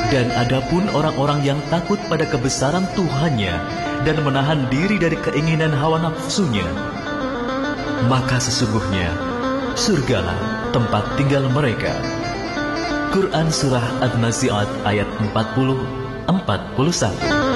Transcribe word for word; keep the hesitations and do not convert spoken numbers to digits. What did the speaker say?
Dan adapun orang-orang yang takut pada kebesaran Tuhannya dan menahan diri dari keinginan hawa nafsunya, maka sesungguhnya surgalah tempat tinggal mereka. Quran Surah An-Nazi'at ayat empat puluh sampai empat puluh satu.